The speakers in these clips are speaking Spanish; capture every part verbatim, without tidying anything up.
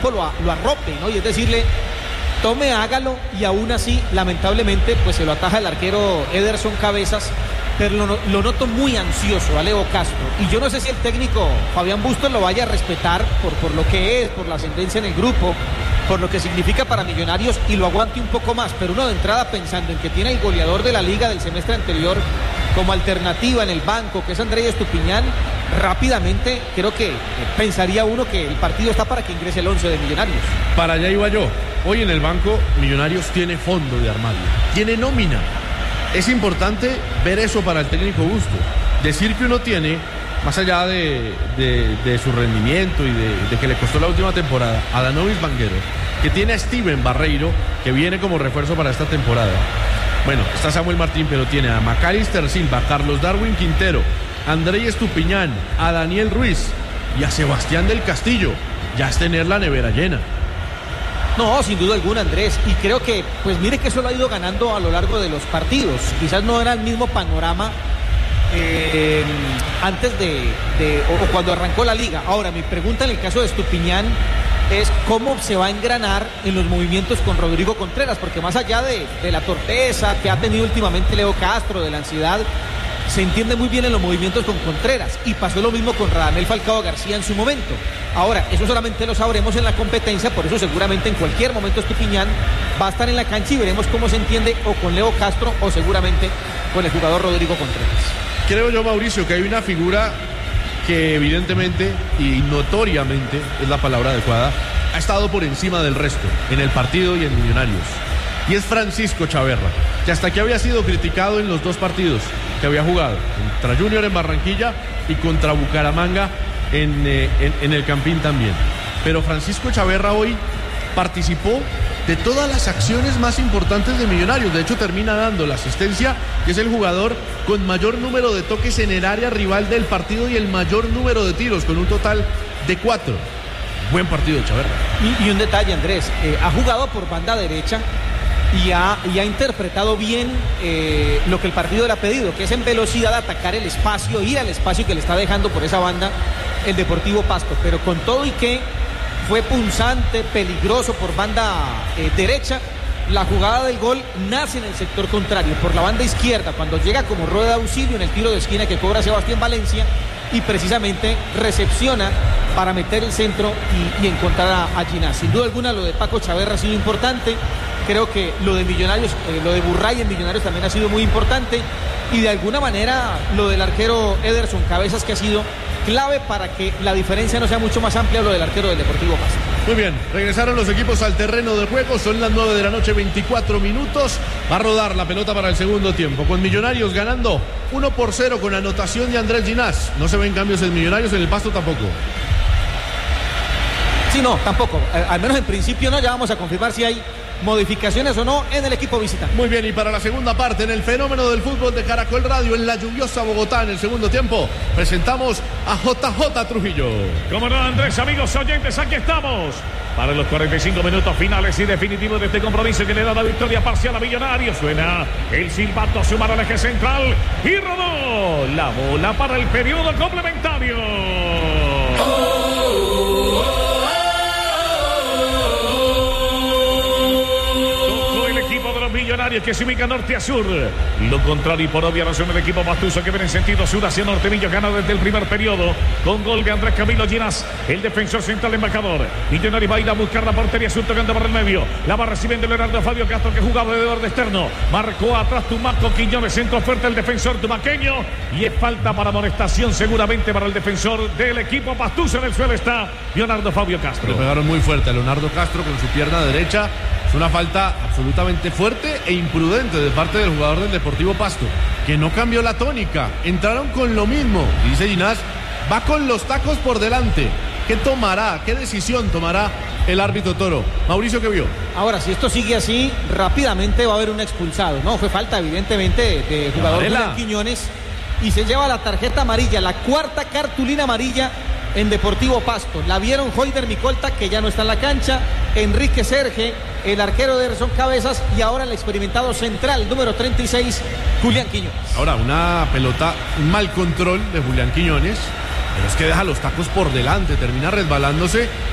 equipo lo, lo arrope, ¿no? Y es decirle, tome, hágalo, y aún así, lamentablemente, pues se lo ataja el arquero Ederson Cabezas, pero lo, lo noto muy ansioso a Leo Castro, y yo no sé si el técnico Fabián Bustos lo vaya a respetar por, por lo que es, por la ascendencia en el grupo, por lo que significa para Millonarios, y lo aguante un poco más, pero uno de entrada pensando en que tiene el goleador de la liga del semestre anterior como alternativa en el banco, que es Andrés Estupiñán, rápidamente creo que eh, pensaría uno que el partido está para que ingrese el once de Millonarios. Para allá iba yo. Hoy en el banco Millonarios tiene fondo de armario, tiene nómina. Es importante ver eso para el técnico Bustos. Decir que uno tiene, más allá de, de, de su rendimiento y de, de que le costó la última temporada, a Danovis Vanguero, que tiene a Steven Barreiro, que viene como refuerzo para esta temporada. Bueno, está Samuel Martín, pero tiene a Macalister Silva, Carlos Darwin Quintero, Andrés Estupiñán, a Daniel Ruiz y a Sebastián del Castillo. Ya es tener la nevera llena. No, sin duda alguna, Andrés, y creo que, pues mire que eso lo ha ido ganando a lo largo de los partidos. Quizás no era el mismo panorama eh, antes de, de o, o cuando arrancó la liga. Ahora, mi pregunta en el caso de Estupiñán es cómo se va a engranar en los movimientos con Rodrigo Contreras, porque más allá de, de la torpeza que ha tenido últimamente Leo Castro, de la ansiedad, se entiende muy bien en los movimientos con Contreras, y pasó lo mismo con Radamel Falcao García en su momento. Ahora, eso solamente lo sabremos en la competencia, por eso seguramente en cualquier momento Estupiñán va a estar en la cancha y veremos cómo se entiende o con Leo Castro o seguramente con el jugador Rodrigo Contreras. Creo yo, Mauricio, que hay una figura que evidentemente y notoriamente es la palabra adecuada, ha estado por encima del resto en el partido y en Millonarios, y es Francisco Chaverra, que hasta aquí había sido criticado en los dos partidos que había jugado, contra Junior en Barranquilla y contra Bucaramanga en, eh, en, en el Campín también. Pero Francisco Chaverra hoy participó de todas las acciones más importantes de Millonarios. De hecho, termina dando la asistencia, que es el jugador con mayor número de toques en el área rival del partido y el mayor número de tiros, con un total de cuatro. Buen partido de Chaverra. Y, y un detalle, Andrés, eh, ha jugado por banda derecha y ha, y ha interpretado bien eh, lo que el partido le ha pedido, que es en velocidad atacar el espacio, ir al espacio que le está dejando por esa banda el Deportivo Pasto. Pero con todo y que fue punzante, peligroso por banda eh, derecha, la jugada del gol nace en el sector contrario, por la banda izquierda, cuando llega como rueda de auxilio en el tiro de esquina que cobra Sebastián Valencia, y precisamente recepciona para meter el centro y, y encontrar a, a Ginás. Sin duda alguna lo de Paco Chaverra ha sido importante. Creo que lo de Millonarios, eh, lo de Burray en Millonarios también ha sido muy importante, y de alguna manera lo del arquero Ederson Cabezas, que ha sido clave para que la diferencia no sea mucho más amplia, lo del arquero del Deportivo Pasto. Muy bien, regresaron los equipos al terreno de juego, son las nueve de la noche, veinticuatro minutos, va a rodar la pelota para el segundo tiempo, con Millonarios ganando uno por cero con anotación de Andrés Ginás. No se ven cambios en Millonarios, en el Pasto tampoco. Sí, no, tampoco, eh, al menos en principio no, ya vamos a confirmar si hay modificaciones o no en el equipo visitante. Muy bien, y para la segunda parte, en el fenómeno del fútbol de Caracol Radio, en la lluviosa Bogotá, en el segundo tiempo, presentamos a J J Trujillo. Como no, Andrés, amigos oyentes, aquí estamos para los cuarenta y cinco minutos finales y definitivos de este compromiso que le da la victoria parcial a Millonarios. Suena el silbato, sumar al eje central y rodó la bola para el periodo complementario. Millonarios que se ubica norte a sur. Lo contrario, y por obvia razón, el equipo Pastuso, que viene en sentido sur hacia norte. Millo gana desde el primer periodo con gol de Andrés Camilo Ginás, el defensor central embajador. Millonarios va a ir a buscar la portería sur, tocando por el medio. La va recibiendo Leonardo Fabio Castro, que jugaba de borde externo. Marcó atrás Tumaco Quiñones, centro fuerte el defensor tumaqueño. Y es falta para amonestación seguramente para el defensor del equipo Pastuso. En el suelo está Leonardo Fabio Castro. Le pegaron muy fuerte a Leonardo Castro con su pierna derecha. Es una falta absolutamente fuerte e imprudente de parte del jugador del Deportivo Pasto, que no cambió la tónica. Entraron con lo mismo. Y dice Ginás, va con los tacos por delante. ¿Qué tomará? ¿Qué decisión tomará el árbitro Toro? Mauricio, ¿qué vio? Ahora, si esto sigue así, rápidamente va a haber un expulsado. No, fue falta evidentemente de jugador Julián Quiñones, y se lleva la tarjeta amarilla, la cuarta cartulina amarilla en Deportivo Pasto. La vieron Hoider Micolta, que ya no está en la cancha, Enrique Serge, el arquero de Ederson Cabezas, y ahora el experimentado central, número treinta y seis, Julián Quiñones. Ahora, una pelota, un mal control de Julián Quiñones, pero es que deja los tacos por delante, termina resbalándose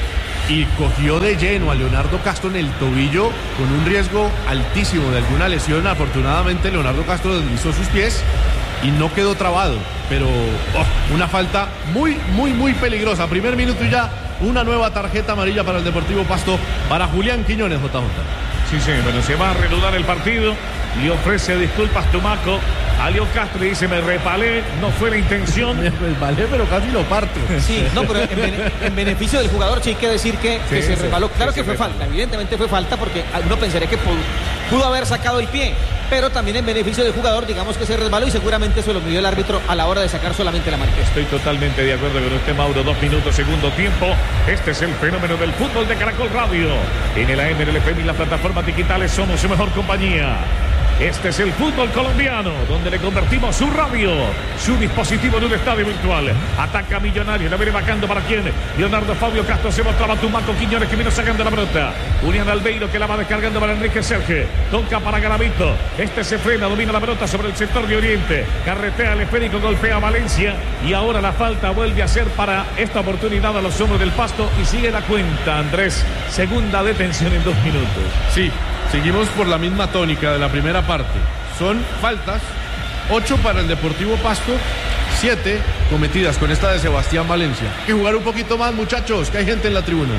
y cogió de lleno a Leonardo Castro en el tobillo con un riesgo altísimo de alguna lesión. Afortunadamente Leonardo Castro deslizó sus pies y no quedó trabado, pero oh, una falta muy, muy, muy peligrosa. Primer minuto y ya una nueva tarjeta amarilla para el Deportivo Pasto, para Julián Quiñones, J J. Sí, sí, bueno, se va a reanudar el partido. Le ofrece disculpas Tumaco a Leo Castro y dice: me repalé, no fue la intención. Me resbalé, pero casi lo parto. Sí, no, pero en, bene, en beneficio del jugador sí hay que decir que, sí, que se sí, resbaló. Claro que fue falta, evidentemente fue falta, porque uno pensaría que pudo, pudo haber sacado el pie, pero también en beneficio del jugador, digamos que se resbaló y seguramente eso lo midió el árbitro a la hora de sacar solamente la marca. Estoy totalmente de acuerdo con usted, Mauro. Dos minutos, segundo tiempo. Este es el fenómeno del fútbol de Caracol Radio. En el A M, en el F M y las plataformas digitales somos su mejor compañía. Este es el fútbol colombiano, donde le convertimos su radio, su dispositivo en un estadio virtual. Ataca Millonario, la viene vacando para quién. Leonardo Fabio Castro se mostraba Tumaco Quiñones, que vino sacando la pelota. Unión Albeiro, que la va descargando para Enrique Serge. Toca para Garavito. Este se frena, domina la pelota sobre el sector de Oriente. Carretea el esférico, golpea a Valencia. Y ahora la falta vuelve a ser para esta oportunidad a los hombres del Pasto. Y sigue la cuenta, Andrés. Segunda detención en dos minutos. Sí. Seguimos por la misma tónica de la primera parte. Son faltas, ocho para el Deportivo Pasto, siete cometidas con esta de Sebastián Valencia. Hay que jugar un poquito más, muchachos, que hay gente en la tribuna.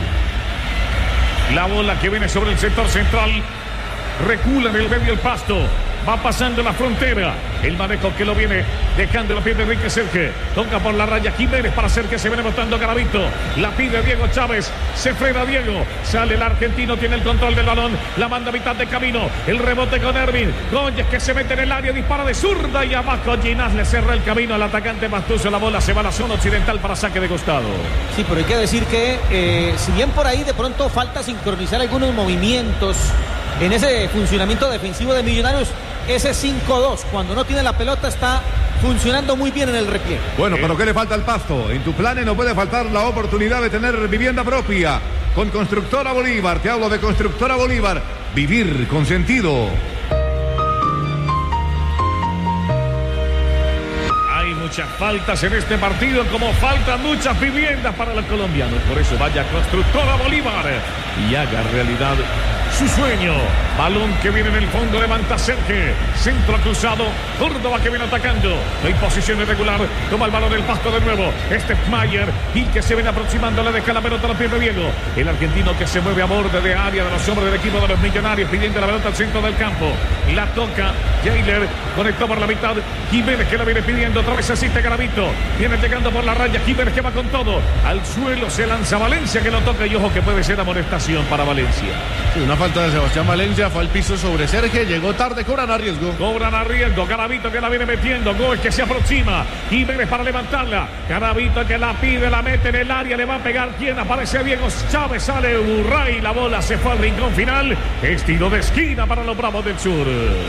La bola que viene sobre el sector central, recula en el medio el Pasto. Va pasando la frontera. El manejo que lo viene dejando la pie de Enrique Serge. Toca por la raya Jiménez para Serge. Se viene botando Garavito. La pide Diego Chávez. Se frena Diego. Sale el argentino. Tiene el control del balón. La manda a mitad de camino. El rebote con Ervin. Gómez que se mete en el área. Dispara de zurda. Y abajo Ginás le cerra el camino al atacante Mastuso. La bola se va a la zona occidental para saque de costado. Sí, pero hay que decir que eh, si bien por ahí de pronto falta sincronizar algunos movimientos en ese funcionamiento defensivo de Millonarios, ese cinco dos, cuando no tiene la pelota, está funcionando muy bien en el repliegue. Bueno, pero ¿qué le falta al Pasto? En tu plan no puede faltar la oportunidad de tener vivienda propia. Con Constructora Bolívar, te hablo de Constructora Bolívar. Vivir con sentido. Hay muchas faltas en este partido, como faltan muchas viviendas para los colombianos. Por eso vaya Constructora Bolívar y haga realidad su sueño. Balón que viene en el fondo, levanta Serge. Centro cruzado. Córdoba que viene atacando. No hay posición irregular. Toma el balón el Pasto de nuevo. Este es Mayer. Y que se viene aproximando. Le deja la pelota a los pies de Diego. El argentino que se mueve a borde de área de los hombres del equipo de los Millonarios, pidiendo la pelota al centro del campo. La toca Jailer. Conectó por la mitad. Jiménez que la viene pidiendo. Otra vez asiste Garavito. Viene llegando por la raya. Jiménez que va con todo. Al suelo se lanza Valencia, que lo toca. Y ojo que puede ser amonestación para Valencia. Sí, una falta de Sebastián Valencia, fue al piso sobre Serge, llegó tarde, cobran a riesgo. Cobran a riesgo, Garavito que la viene metiendo, Gómez que se aproxima, Jiménez para levantarla, Garavito que la pide, la mete en el área, le va a pegar, quien aparece Diego Chávez, sale Burray, la bola se fue al rincón final, estilo de esquina para los Bravos del Sur.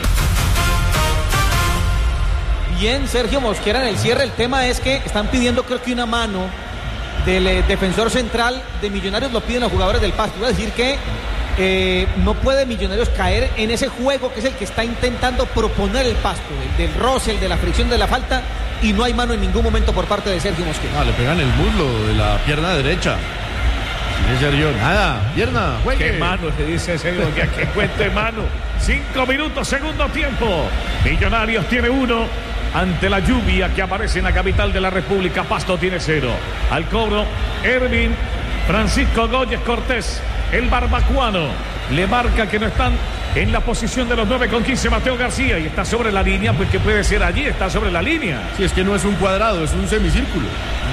Bien, Sergio Mosquera en el cierre, el tema es que están pidiendo creo que una mano del eh, defensor central de Millonarios, lo piden los jugadores del Pasto. Iba a decir que Eh, no puede Millonarios caer en ese juego que es el que está intentando proponer el Pasto, el del roce, el de la fricción, de la falta, y no hay mano en ningún momento por parte de Sergio Mosquera. Ah, le pegan el muslo de la pierna derecha. Dice Sergio, nada, pierna, juegue. ¿Qué mano? Se dice Sergio, que aquí cuente mano. Cinco minutos, segundo tiempo. Millonarios tiene uno. Ante la lluvia que aparece en la capital de la República, Pasto tiene cero. Al cobro, Ervin, Francisco Gómez Cortés. El barbacuano le marca que no están en la posición de los nueve con quince Mateo García y está sobre la línea, pues que puede ser allí, está sobre la línea. Si es que no es un cuadrado, es un semicírculo.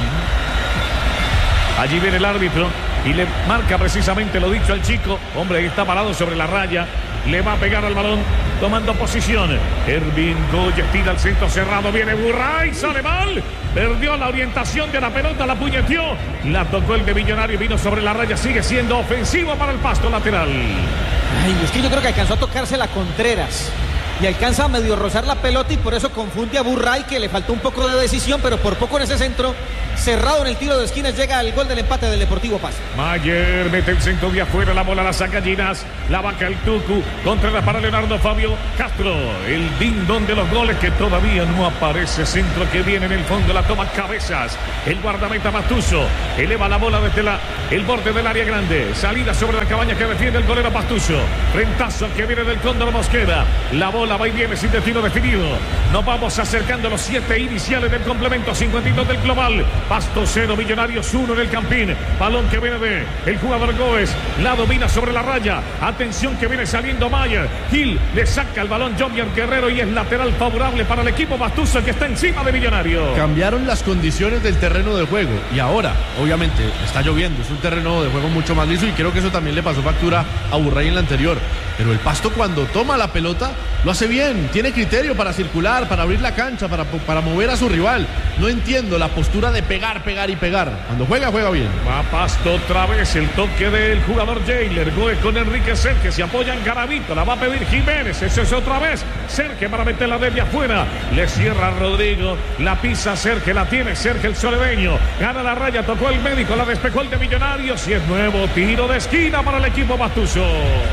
Allí viene el árbitro y le marca precisamente lo dicho al chico. Hombre, ahí está parado sobre la raya. Le va a pegar al balón tomando posición. Ervin Gómez tira al centro cerrado. Viene Burray, sale mal. Perdió la orientación de la pelota, la puñeteó. La tocó el de Millonario, vino sobre la raya. Sigue siendo ofensivo para el Pasto lateral. Ay, es que yo creo que alcanzó a tocarse la Contreras. y alcanza a medio rozar la pelota y por eso confunde a Burray, que le faltó un poco de decisión, pero por poco en ese centro cerrado en el tiro de esquinas llega el gol del empate del Deportivo Pasto. Mayer mete el centro de afuera, la bola la saca Ginas, la vaca el Tucu, Contreras para Leonardo Fabio Castro, el dindón de los goles que todavía no aparece, centro que viene en el fondo, la toma Cabezas, el guardameta Pastuso, eleva la bola desde la, el borde del área grande, salida sobre la cabaña que defiende el golero Pastuso, frentazo que viene del Cóndor Mosquera, la bola va y viene sin destino definido, nos vamos acercando a los siete iniciales del complemento, cincuenta y dos del global. Pasto cero, Millonarios uno en el Campín. Balón que viene de el jugador Góez. La domina sobre la raya. Atención que viene saliendo Mayer. Gil le saca el balón Jomier Guerrero y es lateral favorable para el equipo Pastuso que está encima de Millonarios. Cambiaron las condiciones del terreno de juego y ahora, obviamente, está lloviendo. Es un terreno de juego mucho más liso y creo que eso también le pasó factura a Burray en la anterior. Pero el Pasto cuando toma la pelota lo hace bien. Tiene criterio para circular, para abrir la cancha, para, para mover a su rival. No entiendo la postura de pegar, pegar y pegar. Cuando juega, juega bien. Va Pasto otra vez, el toque del jugador Jailer. Góez con Enrique Serque, se apoya en Garavito, la va a pedir Jiménez. Eso es otra vez. Serque para meterla desde afuera. Le cierra Rodrigo, la pisa Serque, la tiene Serque el soledeño. Gana la raya, tocó el médico, la despejó el de Millonarios y es nuevo tiro de esquina para el equipo Pastuso.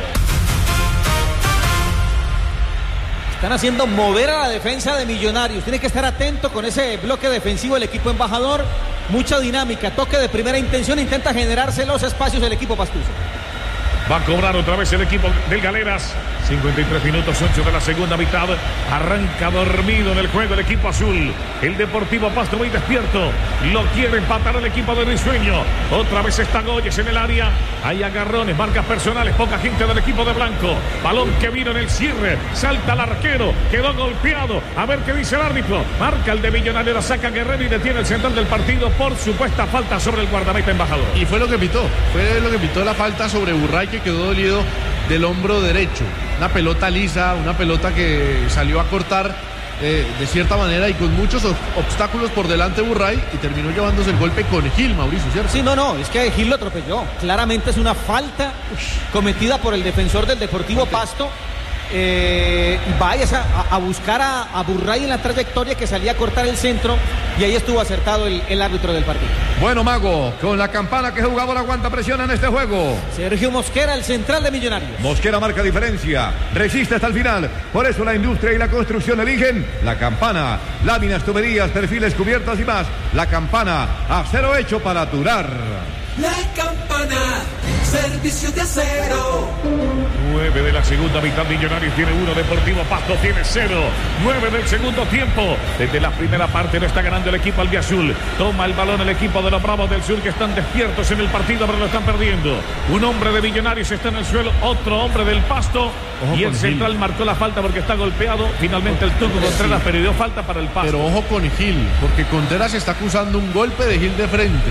Están haciendo mover a la defensa de Millonarios. Tiene que estar atento con ese bloque defensivo el equipo embajador. Mucha dinámica, toque de primera intención. Intenta generarse los espacios el equipo Pastuso. Va a cobrar otra vez el equipo del Galeras. cincuenta y tres minutos, ocho de la segunda mitad. Arranca dormido en el juego el equipo azul. El Deportivo Pasto muy despierto. Lo quiere empatar el equipo de Risueño. Otra vez está Goyes en el área. Hay agarrones, marcas personales. Poca gente del equipo de Blanco. Balón que vino en el cierre. Salta el arquero. Quedó golpeado. A ver qué dice el árbitro. Marca el de Millonario. La saca Guerrero y detiene el central del partido por supuesta falta sobre el guardameta embajador. Y fue lo que pitó. Fue lo que pitó la falta sobre Burray, que quedó dolido del hombro derecho. Una pelota lisa, una pelota que salió a cortar eh, de cierta manera y con muchos obstáculos por delante Burray y terminó llevándose el golpe con Gil, Mauricio, ¿cierto? Sí, no, no, es que Gil lo atropelló. Claramente es una falta cometida por el defensor del Deportivo Pasto. Eh, vayas a, a buscar a, a Burray en la trayectoria que salía a cortar el centro y ahí estuvo acertado el, el árbitro del partido. Bueno, Mago, con la campana, que jugador aguanta presión en este juego. Sergio Mosquera, el central de Millonarios. Mosquera marca diferencia, resiste hasta el final. Por eso la industria y la construcción eligen la campana. Láminas, tuberías, perfiles, cubiertas y más. La campana, acero hecho para durar. La campana, servicio de acero. nueve de la segunda mitad, Millonarios tiene uno, Deportivo Pasto tiene cero. nueve del segundo tiempo. Desde la primera parte no está ganando el equipo albiazul. Toma el balón el equipo de los Bravos del Sur, que están despiertos en el partido, pero lo están perdiendo. Un hombre de Millonarios está en el suelo, otro hombre del Pasto. Ojo, y el central Gil marcó la falta porque está golpeado. Finalmente el Tucu Contreras, pero dio falta para el Pasto. Pero ojo con Gil, porque Contreras está acusando un golpe de Gil de frente.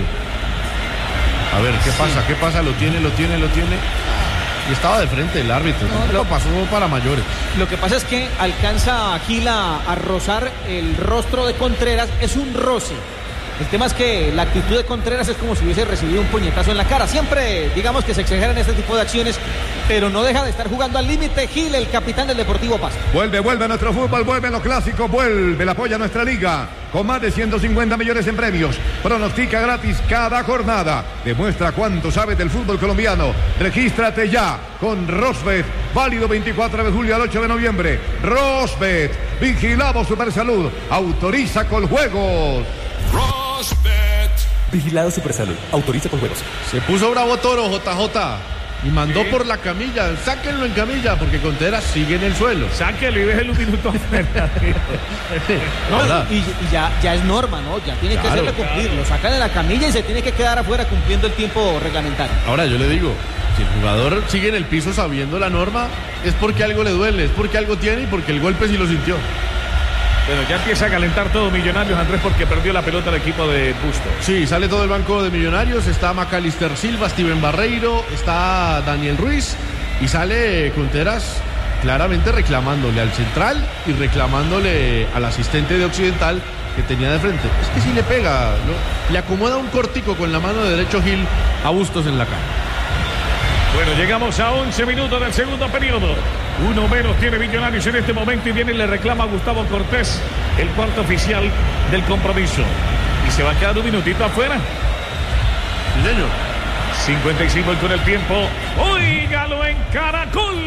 A ver, ¿qué pasa? ¿Qué pasa? Lo tiene, lo tiene, lo tiene. Y estaba de frente el árbitro. No, lo pasó para mayores. Lo que pasa es que alcanza a Gil a, a rozar el rostro de Contreras. Es un roce. El tema es que la actitud de Contreras es como si hubiese recibido un puñetazo en la cara. Siempre, digamos que se exageran este tipo de acciones, pero no deja de estar jugando al límite. Gil, el capitán del Deportivo Pasto. Vuelve, vuelve nuestro fútbol, vuelve lo clásico, vuelve, la apoya nuestra liga. Con más de ciento cincuenta millones en premios. Pronostica gratis cada jornada. Demuestra cuánto sabes del fútbol colombiano. Regístrate ya con Rosbet. Válido veinticuatro de julio al ocho de noviembre. Rosbet. Vigilamos Supersalud. Autoriza con juegos. Rosbet. Vigilado Supersalud. Autoriza con juegos. Se puso bravo Toro, J J. Y mandó ¿Sí? por la camilla. Sáquenlo en camilla porque Contreras sigue en el suelo. Sáquenlo y déjenlo un minuto. no, y, y ya, ya es norma, ¿no? Ya tiene claro, que hacerle cumplir. Claro. Lo sacan de la camilla y se tiene que quedar afuera cumpliendo el tiempo reglamentario. Ahora yo le digo, si el jugador sigue en el piso sabiendo la norma, es porque algo le duele, es porque algo tiene y porque el golpe sí lo sintió. Bueno, ya empieza a calentar todo Millonarios, Andrés, porque perdió la pelota el equipo de Busto. Sí, sale todo el banco de Millonarios. Está Macalister Silva, Steven Barreiro, está Daniel Ruiz y sale Contreras claramente reclamándole al central y reclamándole al asistente de Occidental que tenía de frente. Es que sí le pega, ¿no? Le acomoda un cortico con la mano de derecho Gil a Bustos en la cara. Bueno, llegamos a once minutos del segundo periodo. Uno menos tiene Millonarios en este momento y viene y le reclama a Gustavo Cortés, el cuarto oficial del compromiso. Y se va a quedar un minutito afuera. Sí, señor. cincuenta y cinco con el tiempo. Óigalo en Caracol.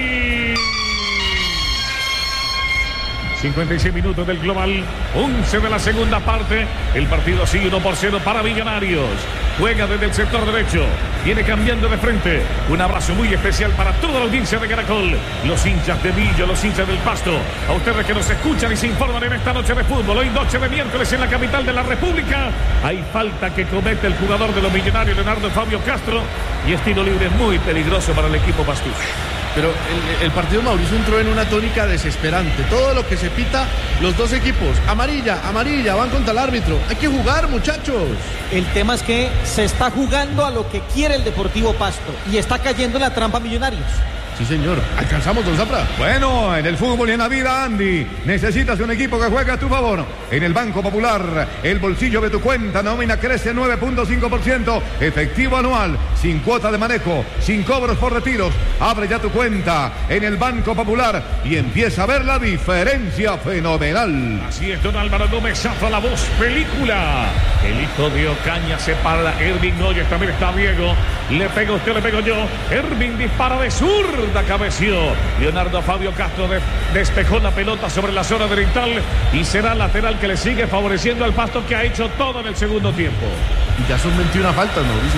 cincuenta y seis minutos del global, once de la segunda parte. El partido sigue uno por cero para Millonarios. Juega desde el sector derecho, viene cambiando de frente. Un abrazo muy especial para toda la audiencia de Caracol, los hinchas de Millo, los hinchas del Pasto, a ustedes que nos escuchan y se informan en esta noche de fútbol. Hoy noche de miércoles en la capital de la República. Hay falta que comete el jugador de los Millonarios, Leonardo Fabio Castro, y es tiro libre muy peligroso para el equipo pastuso. Pero el, el partido, Mauricio, entró en una tónica desesperante. Todo lo que se pita, los dos equipos, amarilla, amarilla, van contra el árbitro. Hay que jugar, muchachos. El tema es que se está jugando a lo que quiere el Deportivo Pasto y está cayendo en la trampa Millonarios. Sí, señor. ¿Alcanzamos, don Zafra? Bueno, en el fútbol y en la vida, Andy, necesitas un equipo que juegue a tu favor. En el Banco Popular, el bolsillo de tu cuenta nómina crece nueve punto cinco por ciento, efectivo anual, sin cuota de manejo, sin cobros por retiros. Abre ya tu cuenta en el Banco Popular y empieza a ver la diferencia fenomenal. Así es, don Álvaro Gómez Zafra, la voz película. El hijo de Ocaña se para, Ervin Noyes, también está Diego. Le pega usted, le pego yo. Ervin dispara de sur. Cabeció. Leonardo Fabio Castro de, despejó la pelota sobre la zona oriental y será lateral que le sigue favoreciendo al Pasto, que ha hecho todo en el segundo tiempo. Y ya son veintiuna faltas, Mauricio.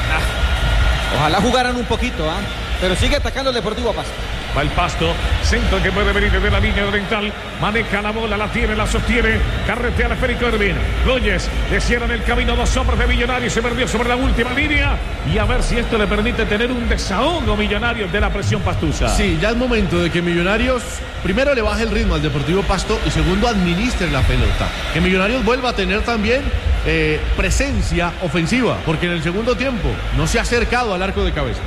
Ah, ojalá jugaran un poquito, ¿ah? ¿eh? Pero sigue atacando el Deportivo Pasto. Va el Pasto, centro que puede venir desde la línea oriental, maneja la bola, la tiene, la sostiene, carretea al esférico Ervin. Núñez, le cierran el camino dos hombres de Millonarios, se perdió sobre la última línea y a ver si esto le permite tener un desahogo Millonarios de la presión pastusa. Sí, ya es momento de que Millonarios primero le baje el ritmo al Deportivo Pasto y segundo administre la pelota. Que Millonarios vuelva a tener también eh, presencia ofensiva, porque en el segundo tiempo no se ha acercado al arco de cabeza.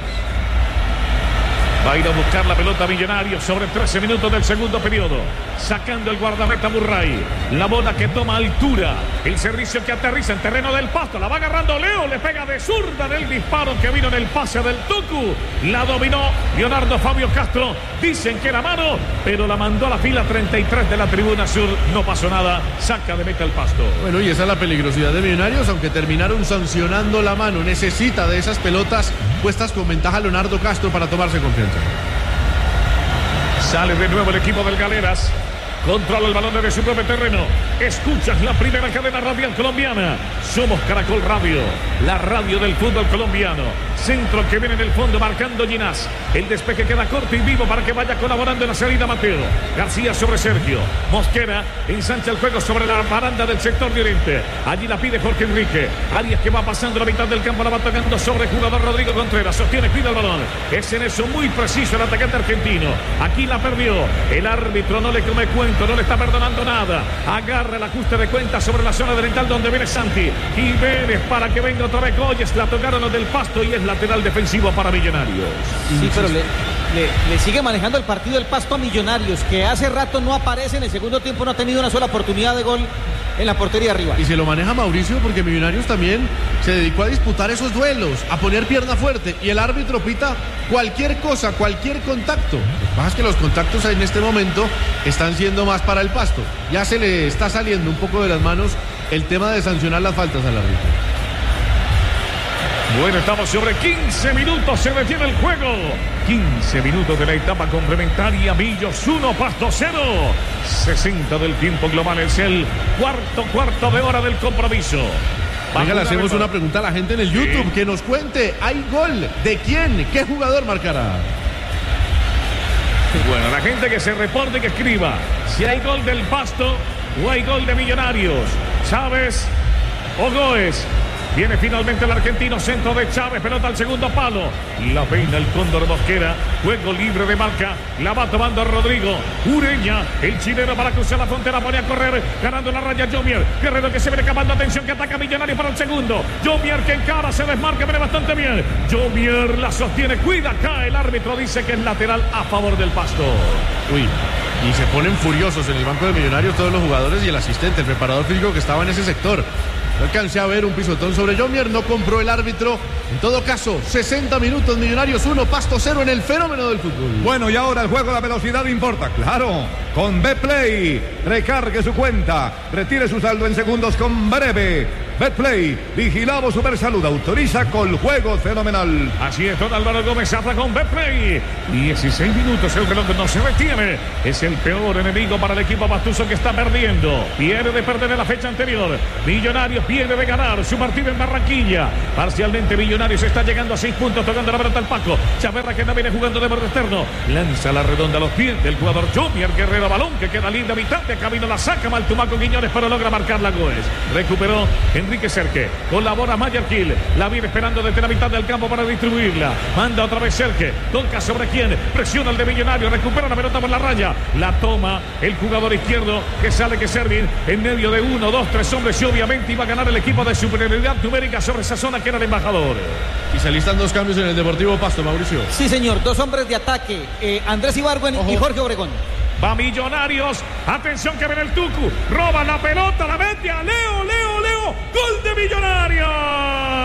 Va a ir a buscar la pelota Millonarios sobre trece minutos del segundo periodo. Sacando el guardameta Murray. La bola que toma altura. El servicio que aterriza en terreno del Pasto. La va agarrando Leo. Le pega de zurda del disparo que vino en el pase del Tucu. La dominó Leonardo Fabio Castro. Dicen que era mano, pero la mandó a la fila treinta y tres de la tribuna sur. No pasó nada. Saca de meta el Pasto. Bueno, y esa es la peligrosidad de Millonarios, aunque terminaron sancionando la mano. Necesita de esas pelotas puestas con ventaja Leonardo Castro para tomarse confianza. Sale de nuevo el equipo del Galeras. Controla el balón desde su propio terreno. Escuchas la primera cadena radial colombiana. Somos Caracol Radio, la radio del fútbol colombiano. Centro que viene en el fondo marcando Ginás. El despeje queda corto y vivo para que vaya colaborando en la salida Mateo. García sobre Sergio. Mosquera ensancha el juego sobre la baranda del sector de Oriente. Allí la pide Jorge Enrique. Arias que va pasando la mitad del campo, la va tocando sobre el jugador Rodrigo Contreras. Sostiene, cuida el balón. Es en eso muy preciso el atacante argentino. Aquí la perdió. El árbitro no le come cuento, no le está perdonando nada. Agarra el ajuste de cuenta sobre la zona oriental donde viene Santi. Jiménez para que venga otra vez Goyes. La tocaron los del Pasto y es lateral defensivo para Millonarios. Sí, pero le, le, le sigue manejando el partido el Pasto a Millonarios, que hace rato no aparece en el segundo tiempo, no ha tenido una sola oportunidad de gol en la portería arriba. Y se lo maneja Mauricio porque Millonarios también se dedicó a disputar esos duelos, a poner pierna fuerte, y el árbitro pita cualquier cosa, cualquier contacto. Lo que pasa es que los contactos en este momento están siendo más para el Pasto. Ya se le está saliendo un poco de las manos el tema de sancionar las faltas al árbitro. Bueno, estamos sobre quince minutos, se detiene el juego. quince minutos de la etapa complementaria. Millos uno, Pasto cero. sesenta del tiempo global, es el cuarto cuarto de hora del compromiso. Venga, le hacemos una pregunta a la gente en el YouTube, sí. Que nos cuente, ¿hay gol? ¿De quién? ¿Qué jugador marcará? Bueno, la gente que se reporte, que escriba si hay gol del Pasto o hay gol de Millonarios. Chávez o Goes. Viene finalmente el argentino, centro de Chávez, pelota al segundo palo. La peina el Cóndor Mosquera. Juego libre de marca. La va tomando Rodrigo Ureña. El chileno para cruzar la frontera, pone a correr. Ganando la raya Jomier. Guerrero que se viene escapando. Atención que ataca Millonarios para el segundo. Jomier que encara, se desmarca, viene bastante bien. Jomier la sostiene, cuida acá. El árbitro dice que es lateral a favor del Pasto. Uy. Y se ponen furiosos en el banco de Millonarios todos los jugadores y el asistente, el preparador físico que estaba en ese sector. No alcancé a ver un pisotón sobre Jomier, no compró el árbitro. En todo caso, sesenta minutos, Millonarios uno, Pasto cero en el fenómeno del fútbol. Bueno, y ahora el juego, la velocidad importa, claro. Con Betplay, recargue su cuenta, retire su saldo en segundos con breve. Betplay, vigilado Supersalud, autoriza con juego fenomenal. Así es, don Álvaro Gómez habla con Betplay. dieciséis minutos, el reloj no se retiene. Es el peor enemigo para el equipo Pastuso, que está perdiendo. Viene de perder en la fecha anterior. Millonarios viene de ganar su partido en Barranquilla. Parcialmente Millonarios está llegando a seis puntos, tocando la pelota al Paco. Chaverra, que no viene jugando de borde externo. Lanza la redonda a los pies del jugador Jomier Guerrero. Balón que queda libre a mitad de camino. La saca Maltumaco Quiñones, pero logra marcar la Goes. Recuperó Enrique Serque. Colabora Mayerquil. La viene esperando desde la mitad del campo para distribuirla. Manda otra vez Serque. Toca sobre quién. Presiona el de Millonarios. Recupera la pelota por la raya. La toma el jugador izquierdo, que sale que Servin en medio de uno, dos, tres hombres. Y obviamente iba a ganar el equipo de superioridad numérica sobre esa zona que era el embajador. Y se alistan dos cambios en el Deportivo Pasto, Mauricio. Sí, señor. Dos hombres de ataque. Eh, Andrés Ibargüen y Jorge Obregón. Va Millonarios. Atención que viene el Tucu. Roba la pelota, la mete a Leo, Leo, Leo. Gol de Millonarios.